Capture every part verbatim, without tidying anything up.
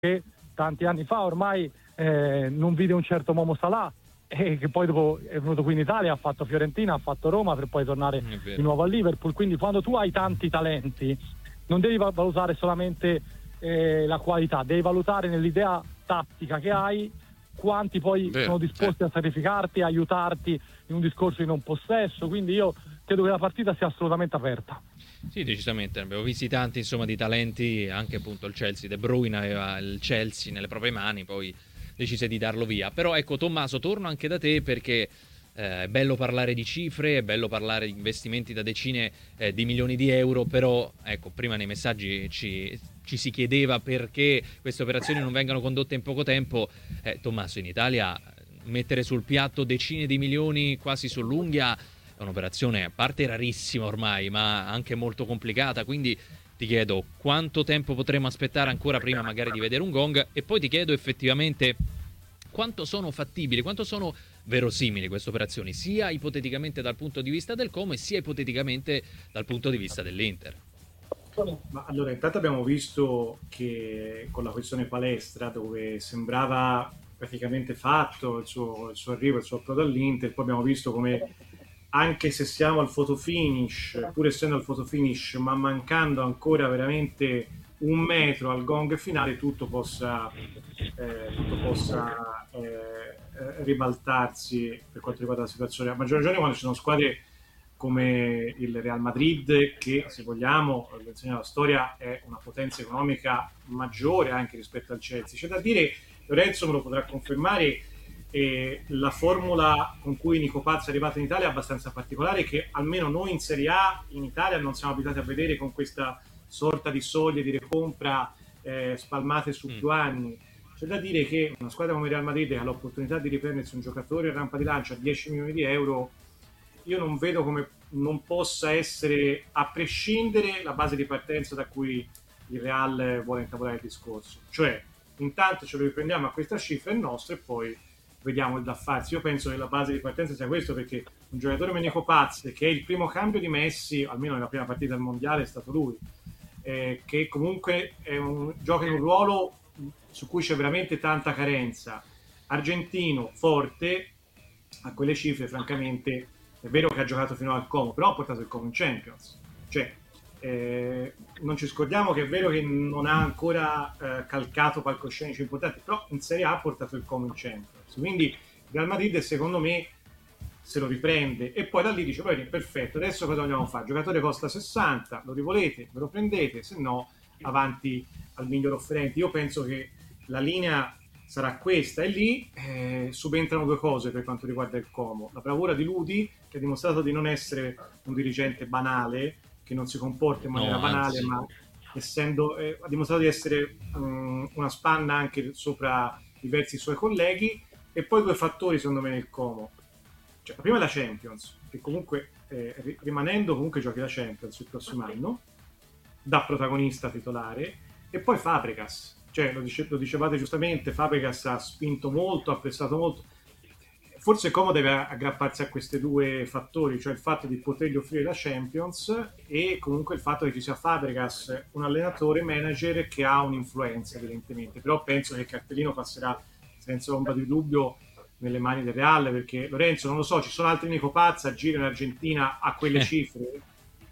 che tanti anni fa ormai eh, non vide un certo Momo Salah, e che poi dopo è venuto qui in Italia, ha fatto Fiorentina, ha fatto Roma, per poi tornare di nuovo a Liverpool. Quindi quando tu hai tanti talenti non devi valutare solamente eh, la qualità, devi valutare nell'idea tattica che hai quanti poi Vero, sono disposti eh. a sacrificarti, a aiutarti in un discorso di non possesso. Quindi io credo che la partita sia assolutamente aperta. Sì, decisamente, ne abbiamo visti tanti, insomma, di talenti, anche appunto il Chelsea. De Bruyne aveva il Chelsea nelle proprie mani, poi decise di darlo via. Però ecco, Tommaso, torno anche da te perché eh, è bello parlare di cifre, è bello parlare di investimenti da decine eh, di milioni di euro, però ecco, prima nei messaggi ci, ci si chiedeva perché queste operazioni non vengano condotte in poco tempo. Eh, Tommaso, in Italia mettere sul piatto decine di milioni quasi sull'unghia è un'operazione a parte rarissima ormai, ma anche molto complicata, quindi ti chiedo quanto tempo potremo aspettare ancora prima magari di vedere un gong, e poi ti chiedo effettivamente quanto sono fattibili, quanto sono verosimili queste operazioni, sia ipoteticamente dal punto di vista del Como e sia ipoteticamente dal punto di vista dell'Inter. Ma allora, intanto abbiamo visto che con la questione palestra, dove sembrava praticamente fatto il suo, il suo arrivo, il suo approdo all'Inter, poi abbiamo visto come, anche se siamo al photo finish, pur essendo al photo finish, ma mancando ancora veramente un metro al gong finale, tutto possa, eh, tutto possa eh, ribaltarsi per quanto riguarda la situazione. A maggior ragione quando ci sono squadre come il Real Madrid, che se vogliamo, lo insegna la storia, è una potenza economica maggiore anche rispetto al Chelsea. C'è da dire, Lorenzo me lo potrà confermare, e la formula con cui Nico Pazzi è arrivato in Italia è abbastanza particolare, che almeno noi in Serie A in Italia non siamo abituati a vedere, con questa sorta di soglie di recompra eh, spalmate su mm. più anni. C'è da dire che una squadra come Real Madrid, che ha l'opportunità di riprendersi un giocatore a rampa di lancio a dieci milioni di euro, io non vedo come non possa essere, a prescindere, la base di partenza da cui il Real vuole intavolare il discorso. Cioè, intanto ce lo riprendiamo a questa cifra, è nostro, e poi vediamo il da farsi. Io penso che la base di partenza sia questo, perché un giocatore come Nico Pazzi, che è il primo cambio di Messi, almeno nella prima partita del mondiale è stato lui, eh, che comunque è un, gioca in un ruolo su cui c'è veramente tanta carenza, argentino, forte, a quelle cifre francamente è vero che ha giocato fino al Como, però ha portato il Como in Champions. Cioè, eh, non ci scordiamo che è vero che non ha ancora eh, calcato palcoscenici importanti, però in Serie A ha portato il Como in Champions. Quindi il Real Madrid, secondo me, se lo riprende, e poi da lì dice: perfetto, adesso cosa vogliamo fare? Il giocatore costa sessanta, lo rivolete, ve lo prendete, se no avanti al miglior offerente. Io penso che la linea sarà questa, e lì eh, subentrano due cose per quanto riguarda il Como: la bravura di Ludi, che ha dimostrato di non essere un dirigente banale, che non si comporta in maniera no, banale, anzi. ma essendo, eh, ha dimostrato di essere um, una spanna anche sopra diversi suoi colleghi. E poi due fattori secondo me nel Como: cioè, la prima è la Champions, che comunque eh, rimanendo comunque giochi la Champions il prossimo anno da protagonista titolare, e poi Fabregas. Cioè, lo, dice, lo dicevate giustamente, Fabregas ha spinto molto, ha prestato molto. Forse Como deve aggrapparsi a questi due fattori, cioè il fatto di potergli offrire la Champions e comunque il fatto che ci sia Fabregas, un allenatore manager che ha un'influenza evidentemente. Però penso che il cartellino passerà senza ombra di dubbio nelle mani del Real, perché Lorenzo, non lo so, ci sono altri Nico Pazzi a giro in Argentina a quelle eh. cifre?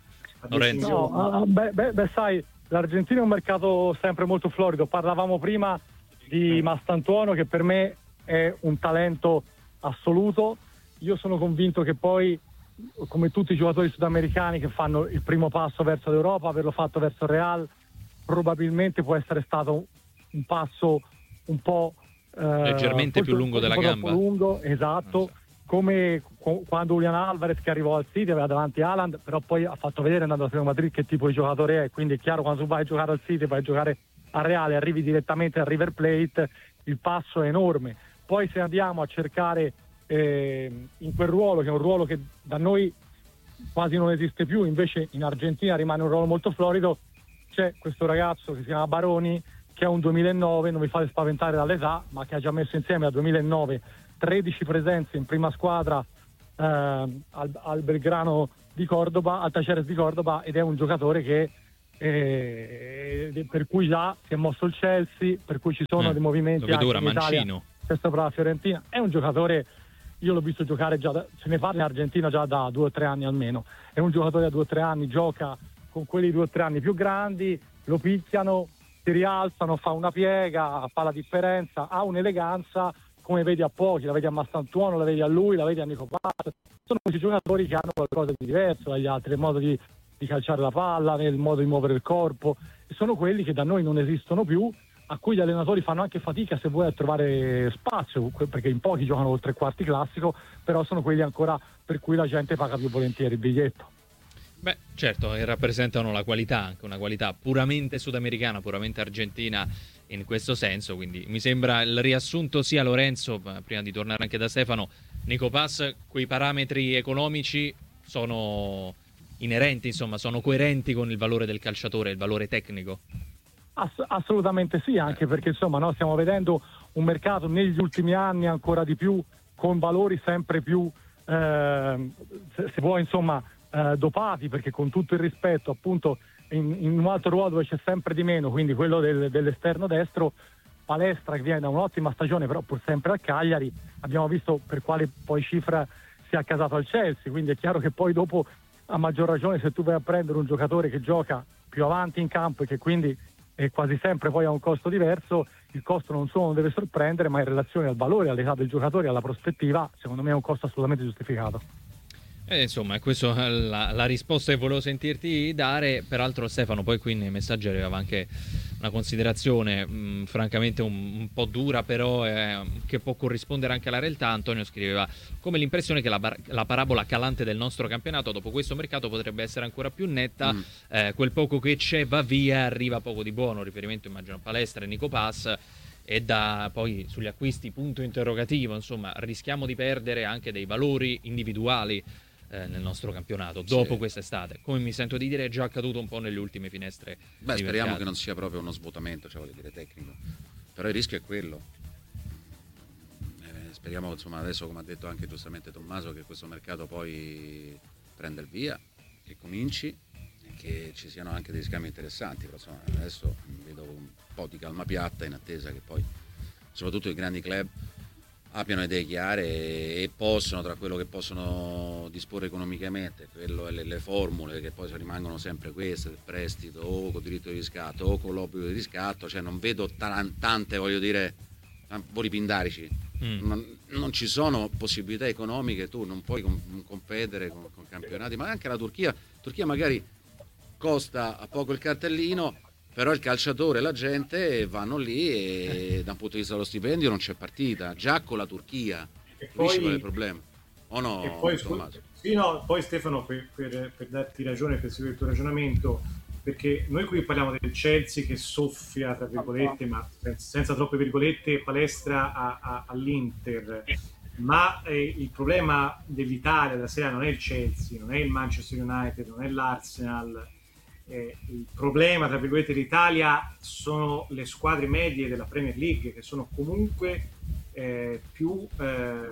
A Lorenzo? No, beh, beh, beh, sai, l'Argentina è un mercato sempre molto florido. Parlavamo prima di Mastantuono, che per me è un talento assoluto. Io sono convinto che poi, come tutti i giocatori sudamericani che fanno il primo passo verso l'Europa, averlo fatto verso il Real probabilmente può essere stato un passo un po' eh, leggermente più lungo della gamba. Lungo, esatto. Come quando Julian Alvarez, che arrivò al City, aveva davanti Haaland, però poi ha fatto vedere, andando a Real Madrid, che tipo di giocatore è. Quindi è chiaro, quando tu vai a giocare al City, vai a giocare al Reale, arrivi direttamente al River Plate, il passo è enorme. Poi se andiamo a cercare eh, in quel ruolo, che è un ruolo che da noi quasi non esiste più, invece in Argentina rimane un ruolo molto florido, c'è questo ragazzo che si chiama Baroni, che ha un duemilanove, non vi fate spaventare dall'età, ma che ha già messo insieme al duemilanove tredici presenze in prima squadra eh, al, al Belgrano di Cordoba, al Talleres di Cordoba, ed è un giocatore che eh, per cui già si è mosso il Chelsea, per cui ci sono eh, dei movimenti anche ora, in Italia, c'è sopra la Fiorentina. È un giocatore, io l'ho visto giocare già da, se ne parla in Argentina già da due o tre anni almeno, è un giocatore da due o tre anni, gioca con quelli due o tre anni più grandi, lo picchiano, si rialzano, fa una piega, fa la differenza, ha un'eleganza come vedi a pochi, la vedi a Mastantuono, la vedi a lui, la vedi a Nico Paz. Sono questi giocatori che hanno qualcosa di diverso dagli altri, nel modo di, di calciare la palla, nel modo di muovere il corpo, e sono quelli che da noi non esistono più, a cui gli allenatori fanno anche fatica, se vuoi, a trovare spazio, perché in pochi giocano col tre quarti classico, però sono quelli ancora per cui la gente paga più volentieri il biglietto. Beh, certo, e rappresentano la qualità, anche una qualità puramente sudamericana, puramente argentina in questo senso, quindi mi sembra il riassunto sia Lorenzo, prima di tornare anche da Stefano, Nico Paz, quei parametri economici sono inerenti, insomma, sono coerenti con il valore del calciatore, il valore tecnico? Ass- assolutamente sì, anche perché insomma no, stiamo vedendo un mercato negli ultimi anni ancora di più, con valori sempre più, eh, se, se vuoi insomma, Eh, dopati, perché con tutto il rispetto appunto in, in un altro ruolo dove c'è sempre di meno, quindi quello del, dell'esterno destro, Palestra che viene da un'ottima stagione però pur sempre al Cagliari, abbiamo visto per quale poi cifra si è accasato al Chelsea, quindi è chiaro che poi dopo a maggior ragione se tu vai a prendere un giocatore che gioca più avanti in campo e che quindi è quasi sempre poi ha un costo diverso, il costo non solo non deve sorprendere, ma in relazione al valore, all'età del giocatore e alla prospettiva, secondo me è un costo assolutamente giustificato. Eh, insomma, è questa la, la risposta che volevo sentirti dare. Peraltro Stefano poi qui nei messaggi arrivava anche una considerazione mh, francamente un, un po' dura, però eh, che può corrispondere anche alla realtà. Antonio scriveva come l'impressione che la, bar- la parabola calante del nostro campionato dopo questo mercato potrebbe essere ancora più netta, mm. eh, quel poco che c'è va via, arriva poco di buono, riferimento immagino a Palestra e Nico Paz. E da poi sugli acquisti punto interrogativo, insomma rischiamo di perdere anche dei valori individuali Eh, nel nostro campionato dopo sì. quest'estate, come mi sento di dire è già accaduto un po' nelle ultime finestre. Beh, speriamo che non sia proprio uno svuotamento, cioè voglio dire tecnico, però il rischio è quello. Eh, speriamo insomma adesso, come ha detto anche giustamente Tommaso, che questo mercato poi prenda il via, che cominci e che ci siano anche dei scambi interessanti, però insomma adesso vedo un po' di calma piatta in attesa che poi soprattutto i grandi club abbiano idee chiare e possono, tra quello che possono disporre economicamente, quello e le, le formule che poi rimangono sempre queste, del prestito o con diritto di riscatto o con l'obbligo di riscatto, cioè non vedo t- tante, voglio dire, voli pindarici, mm. non, non ci sono possibilità economiche, tu non puoi com- competere con, con campionati, ma anche la Turchia, Turchia magari costa a poco il cartellino, però il calciatore e la gente vanno lì e da un punto di vista dello stipendio non c'è partita, già con la Turchia, e poi qual è il problema? O no, e poi, Tommaso? Sì, no, poi Stefano, per, per, per darti ragione, per seguire il tuo ragionamento, perché noi qui parliamo del Chelsea che soffia, tra virgolette, ma senza troppe virgolette, Palestra a, a, all'Inter, ma eh, il problema dell'Italia della Serie A non è il Chelsea, non è il Manchester United, non è l'Arsenal. Eh, il problema, tra virgolette, dell'Italia sono le squadre medie della Premier League, che sono comunque eh, più eh,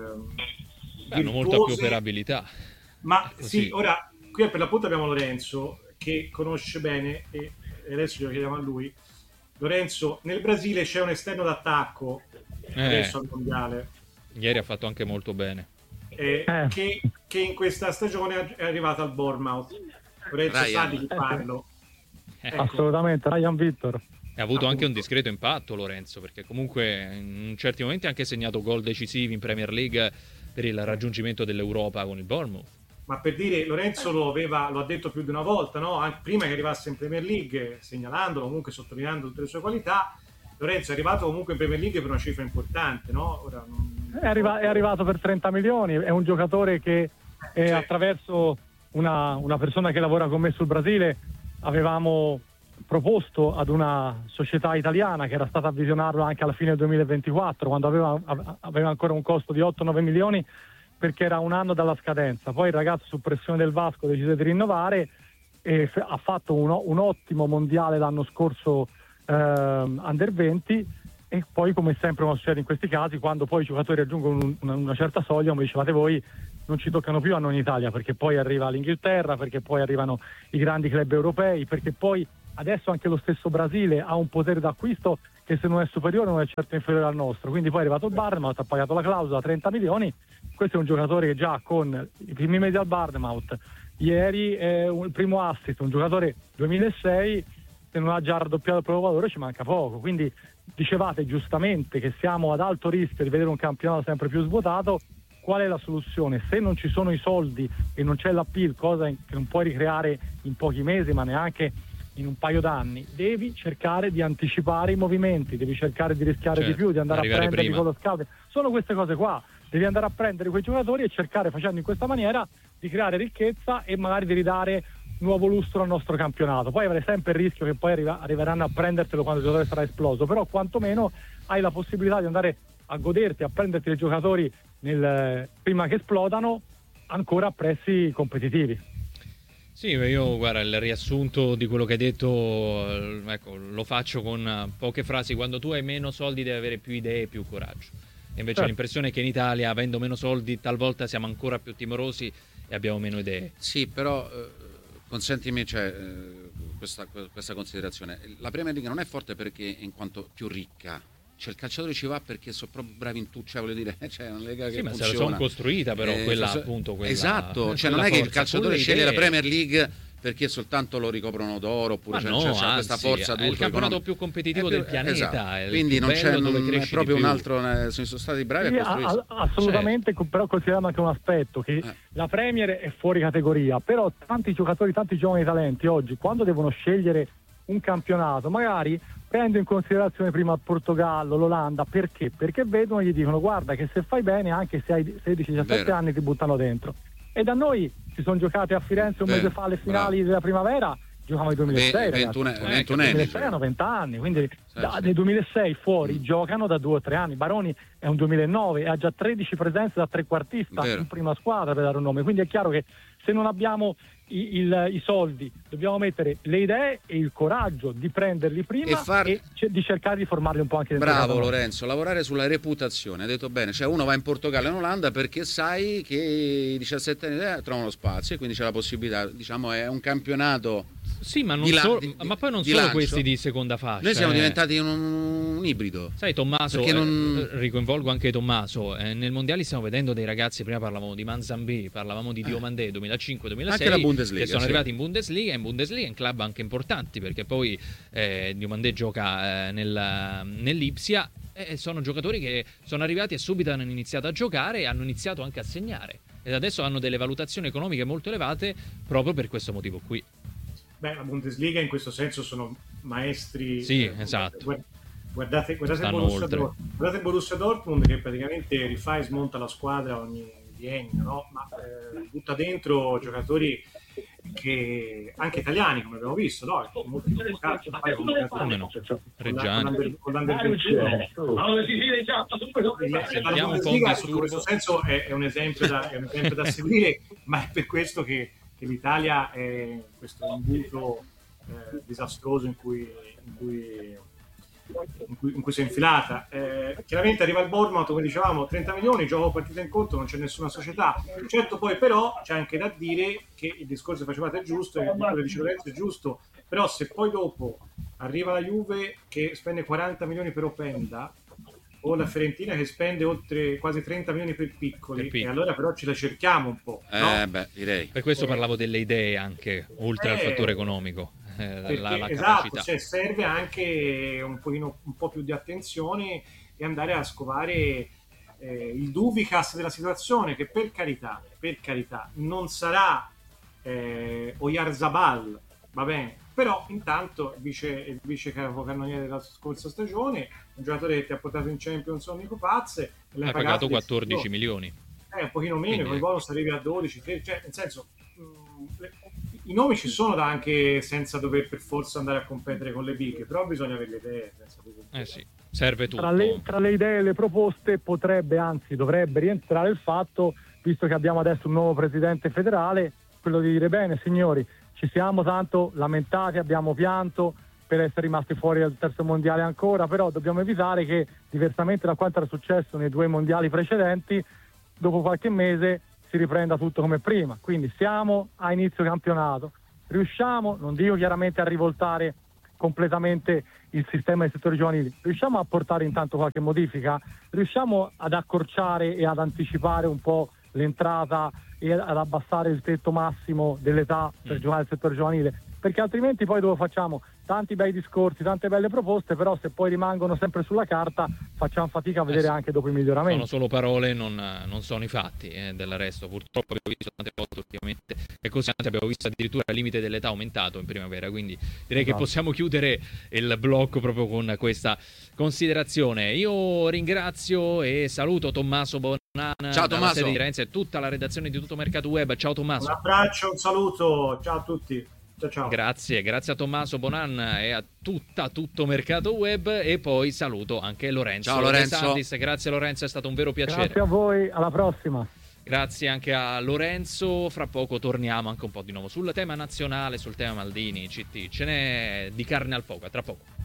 Beh, hanno molta più operabilità. Ma sì, ora qui per l'appunto abbiamo Lorenzo che conosce bene e adesso glielo chiediamo a lui. Lorenzo, nel Brasile c'è un esterno d'attacco eh, adesso al mondiale. Ieri ha fatto anche molto bene. Eh, eh. Che, che in questa stagione è arrivato al Bournemouth. Lorenzo Ryan. sa di chi parlo. Eh. Ecco. Assolutamente, Ryan Victor. Ha avuto Appunto. anche un discreto impatto Lorenzo, perché comunque in certi momenti ha anche segnato gol decisivi in Premier League per il raggiungimento dell'Europa con il Bournemouth. Ma per dire, Lorenzo lo, aveva, lo ha detto più di una volta, no? Anche prima che arrivasse in Premier League, segnalandolo, comunque sottolineando tutte le sue qualità. Lorenzo è arrivato comunque in Premier League per una cifra importante, no? Ora non... è, arriva- è arrivato per trenta milioni, è un giocatore che eh, cioè... attraverso una, una persona che lavora con me sul Brasile avevamo proposto ad una società italiana che era stata a visionarlo anche alla fine del duemilaventiquattro, quando aveva, aveva ancora un costo di otto nove milioni, perché era un anno dalla scadenza. Poi il ragazzo, su pressione del Vasco, decise di rinnovare e f- ha fatto un, un ottimo mondiale l'anno scorso eh, under venti, e poi, come sempre come succede in questi casi, quando poi i giocatori raggiungono un, una, una certa soglia, come dicevate voi, non ci toccano più a noi in Italia, perché poi arriva l'Inghilterra, perché poi arrivano i grandi club europei, perché poi adesso anche lo stesso Brasile ha un potere d'acquisto che se non è superiore non è certo inferiore al nostro, quindi poi è arrivato il Bournemouth, ha pagato la clausola trenta milioni, questo è un giocatore che già con i primi mesi al Bournemouth, ieri è un, il primo assist, un giocatore duemilasei, se non ha già raddoppiato il proprio valore ci manca poco, quindi dicevate giustamente che siamo ad alto rischio di vedere un campionato sempre più svuotato. Qual è la soluzione? Se non ci sono i soldi e non c'è l'appeal, cosa che non puoi ricreare in pochi mesi ma neanche in un paio d'anni, devi cercare di anticipare i movimenti, devi cercare di rischiare certo, di più, di andare a prenderli prima. con lo scout. Sono queste cose qua, devi andare a prendere quei giocatori e cercare, facendo in questa maniera, di creare ricchezza e magari di ridare nuovo lustro al nostro campionato. Poi avrai sempre il rischio che poi arriva, arriveranno a prendertelo quando il giocatore sarà esploso, però quantomeno hai la possibilità di andare a goderti, a prenderti dei giocatori nel, prima che esplodano, ancora a prezzi competitivi. Sì, io guarda, il riassunto di quello che hai detto, ecco, lo faccio con poche frasi. Quando tu hai meno soldi devi avere più idee e più coraggio. E invece certo. l'impressione è che in Italia, avendo meno soldi, talvolta siamo ancora più timorosi e abbiamo meno idee. Sì, però eh, consentimi cioè, eh, questa, questa considerazione. La Premier League non è forte perché in quanto più ricca. Cioè il calciatore ci va perché sono proprio bravi in tutto, cioè voglio dire, c'è una lega sì, che ma funziona. se la sono costruita però eh, quella so, appunto quella, esatto, cioè quella non è che il forza, calciatore sceglie idee. la Premier League perché soltanto lo ricoprono d'oro oppure c'è, no, c'è, c'è anzi, questa forza è il campionato più competitivo del pianeta, esatto. è Quindi non c'è dove non, è proprio un altro, eh, sono stati bravi sì, a costruire. assolutamente, certo. Però consideriamo anche un aspetto che eh. la Premier è fuori categoria, però tanti giocatori, tanti giovani talenti oggi quando devono scegliere un campionato magari prendo in considerazione prima il Portogallo, l'Olanda, perché? Perché vedono e gli dicono guarda che se fai bene anche se hai sedici diciassette anni ti buttano dentro. E da noi si sono giocate a Firenze un Beh, mese fa le finali bravo. della primavera, giocavamo nel duemilasei, ventuno, ragazzi. ventuno nel duemilasei hanno venti anni, quindi sì, da, sì. nel duemilasei fuori mm. giocano da due o tre anni. Baroni è un duemilanove e ha già tredici presenze da trequartista Vero. in prima squadra, per dare un nome, quindi è chiaro che se non abbiamo I, il, i soldi dobbiamo mettere le idee e il coraggio di prenderli prima e, far... e c- di cercare di formarli un po' anche dentro. Bravo Lorenzo, lavorare sulla reputazione, hai detto bene, cioè uno va in Portogallo e in Olanda perché sai che i diciassette anni eh, trovano spazio e quindi c'è la possibilità, diciamo è un campionato. Sì, ma, non di solo, di, ma poi non di solo lancio. Questi di seconda fascia. Noi siamo eh. diventati un, un ibrido. Sai Tommaso, eh, non... ricoinvolgo anche Tommaso, eh, nel mondiale stiamo vedendo dei ragazzi, prima parlavamo di Manzambì, parlavamo di Diomandé duemilacinque duemilasei, anche la Bundesliga, che sono sì. arrivati in Bundesliga e in Bundesliga in club anche importanti, perché poi eh, Diomandé gioca eh, nel, nell'Ipsia e sono giocatori che sono arrivati e subito hanno iniziato a giocare e hanno iniziato anche a segnare ed adesso hanno delle valutazioni economiche molto elevate proprio per questo motivo qui. Beh, la Bundesliga in questo senso sono maestri. Sì, eh, esatto. Guardate, guardate, il Borussia Dortmund, guardate il Borussia Dortmund che praticamente rifà e smonta la squadra ogni biennio, no? Ma eh, butta dentro giocatori che anche italiani, come abbiamo visto, no? Molti calcio, poi come no? Reggiani. Con l'Under ventuno. La Bundesliga in questo senso è, è un esempio da, è un esempio da seguire, ma è per questo che che l'Italia è questo imbuto eh, disastroso in cui, in, cui, in, cui, in cui si è infilata. Eh, chiaramente arriva il Bournemouth, come dicevamo, trenta milioni, gioco partita in conto, non c'è nessuna società. Certo poi però c'è anche da dire che il discorso che facevate è giusto, e quello che dice Lorenzo è giusto, però se poi dopo arriva la Juve che spende quaranta milioni per Openda, o la Fiorentina che spende oltre quasi trenta milioni per piccoli, per piccoli. E allora però ce la cerchiamo un po', no? eh, beh, direi. Per questo eh. parlavo delle idee anche oltre eh, al fattore economico, eh, perché, la, la esatto, cioè serve anche un pochino, un po' più di attenzione e andare a scovare eh, il Duvicas della situazione, che per carità per carità non sarà eh, Oyarzabal, va bene, però intanto il vice, il vice capocannoniere della scorsa stagione, un giocatore che ti ha portato in Champions ogni Copazze, l'hai pagato, pagato quattordici milioni, eh, un pochino meno, con il bonus arrivi a dodici, tredici, cioè nel senso mh, i nomi ci sono da anche senza dover per forza andare a competere con le big, però bisogna avere le idee, eh sì, serve tutto. Tra le, tra le idee e le proposte potrebbe, anzi dovrebbe rientrare il fatto, visto che abbiamo adesso un nuovo presidente federale, quello di dire bene signori, ci siamo tanto lamentati, abbiamo pianto per essere rimasti fuori dal terzo mondiale ancora, però dobbiamo evitare che, diversamente da quanto era successo nei due mondiali precedenti, dopo qualche mese si riprenda tutto come prima. Quindi siamo a inizio campionato, riusciamo, non dico chiaramente a rivoltare completamente il sistema dei settori giovanili. Riusciamo a portare intanto qualche modifica? Riusciamo ad accorciare e ad anticipare un po' l'entrata e ad abbassare il tetto massimo dell'età per giocare al settore giovanile? Perché altrimenti poi dove facciamo tanti bei discorsi, tante belle proposte, però se poi rimangono sempre sulla carta facciamo fatica a vedere eh sì. anche dopo i miglioramenti. Sono solo parole, non, non sono i fatti, eh, del resto. Purtroppo abbiamo visto tante volte ultimamente che così abbiamo visto addirittura il limite dell'età aumentato in primavera, quindi direi Esatto. che possiamo chiudere il blocco proprio con questa considerazione. Io ringrazio e saluto Tommaso Bonanna, ciao dalla Tommaso, sede di Renzi e tutta la redazione di Tutto Mercato Web. Ciao Tommaso. Un abbraccio, un saluto, ciao a tutti. Ciao, ciao. Grazie, grazie a Tommaso Bonanna e a tutta Tutto Mercato Web, e poi saluto anche Lorenzo. Ciao Lorenzo. Santis. Grazie Lorenzo, è stato un vero piacere. Grazie a voi, alla prossima. Grazie anche a Lorenzo. Fra poco torniamo anche un po' di nuovo sul tema nazionale, sul tema Maldini, C T. Ce n'è di carne al fuoco, a tra poco.